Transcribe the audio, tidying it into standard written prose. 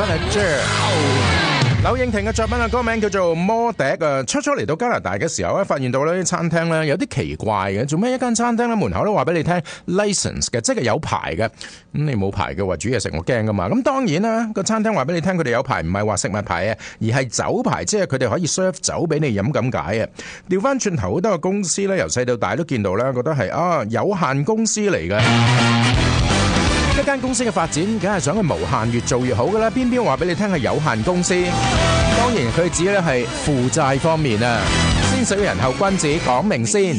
柳應廷嘅作品嘅歌名叫做《魔笛》啊！初嚟到加拿大嘅時候咧，發現到呢啲餐廳咧有啲奇怪嘅，做咩一間餐廳咧門口都話俾你聽 license 嘅，即係有牌嘅。咁你冇牌嘅話煮嘢食我驚噶嘛。咁當然啦，個餐廳話俾你聽佢哋有牌，唔係話食物牌啊，而係酒牌，即係佢哋可以 serve 酒俾你飲咁解啊。調翻轉頭好多個公司咧，由細到大都見到咧，覺得係有限公司嚟嘅。一間公司嘅發展，梗係想佢無限越做越好㗎啦。偏偏話俾你聽係有限公司，當然佢指咧係負債方面啊。先水人後君子，講明先。